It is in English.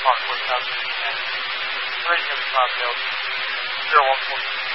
Parkway, South Cincinnati. Ready to have the top sales. 0142.